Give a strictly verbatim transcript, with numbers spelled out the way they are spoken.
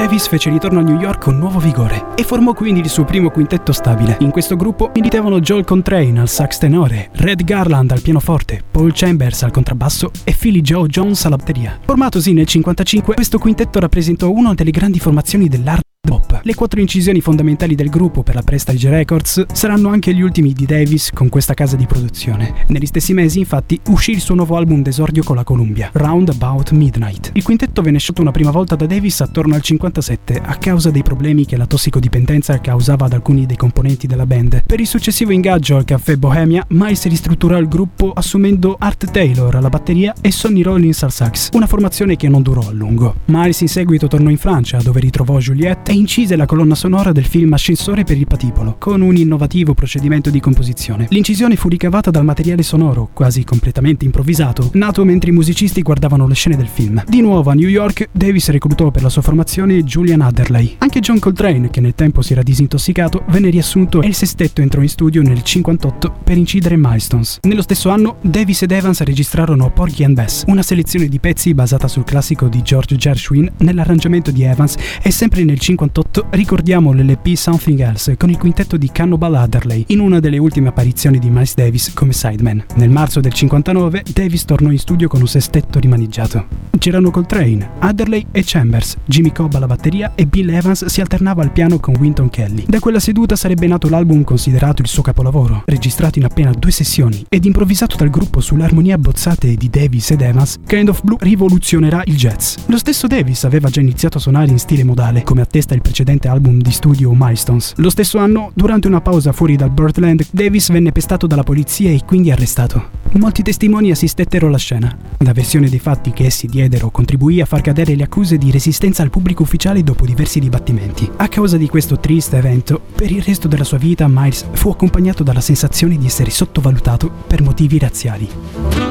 Davis fece ritorno a New York con nuovo vigore e formò quindi il suo primo quintetto stabile. In questo gruppo militavano Joel Coltrane al sax tenore, Red Garland al pianoforte, Paul Chambers al contrabbasso e Philly Joe Jones alla batteria. Formatosi nel cinquantacinque, questo quintetto rappresentò una delle grandi formazioni dell'hard pop. Le quattro incisioni fondamentali del gruppo per la Prestige Records saranno anche gli ultimi di Davis con questa casa di produzione. Negli stessi mesi, infatti, uscì il suo nuovo album d'esordio con la Columbia, Round About Midnight. Il quintetto venne sciolto una prima volta da Davis attorno al cinquantasette a causa dei problemi che la tossicodipendenza causava ad alcuni dei componenti della band. Per il successivo ingaggio al Caffè Bohemia, Miles ristrutturò il gruppo assumendo Art Taylor alla batteria e Sonny Rollins al sax, una formazione che non durò a lungo. Miles in seguito tornò in Francia, dove ritrovò Juliette e incise la colonna sonora del film Ascensore per il patibolo, con un innovativo procedimento di composizione. L'incisione fu ricavata dal materiale sonoro, quasi completamente improvvisato, nato mentre i musicisti guardavano le scene del film. Di nuovo a New York, Davis reclutò per la sua formazione Julian Adderley. Anche John Coltrane, che nel tempo si era disintossicato, venne riassunto e il sestetto entrò in studio nel cinquantotto per incidere Milestones. Nello stesso anno, Davis ed Evans registrarono Porgy and Bess, una selezione di pezzi basata sul classico di George Gershwin nell'arrangiamento di Evans, e sempre nel cinquantotto ricordiamo l'L P Something Else con il quintetto di Cannonball Adderley, in una delle ultime apparizioni di Miles Davis come sideman. Nel marzo del cinquantanove Davis tornò in studio con un sestetto rimaneggiato. C'erano Coltrane, Adderley e Chambers, Jimmy Cobb alla batteria e Bill Evans si alternava al piano con Wynton Kelly. Da quella seduta sarebbe nato l'album considerato il suo capolavoro, registrato in appena due sessioni ed improvvisato dal gruppo sulle armonie abbozzate di Davis ed Evans. Kind of Blue rivoluzionerà il jazz. Lo stesso Davis aveva già iniziato a suonare in stile modale, come attesta il precedente album di studio Milestones. Lo stesso anno, durante una pausa fuori dal Birdland, Davis venne pestato dalla polizia e quindi arrestato. Molti testimoni assistettero alla scena. La versione dei fatti che essi diedero contribuì a far cadere le accuse di resistenza al pubblico ufficiale dopo diversi dibattimenti. A causa di questo triste evento, per il resto della sua vita Miles fu accompagnato dalla sensazione di essere sottovalutato per motivi razziali.